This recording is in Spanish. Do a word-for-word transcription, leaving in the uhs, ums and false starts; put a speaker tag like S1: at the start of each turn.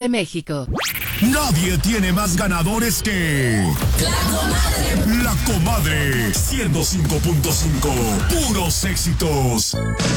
S1: de México.
S2: Nadie tiene más ganadores que... La Comadre. La Comadre. ciento cinco punto cinco. Puros éxitos.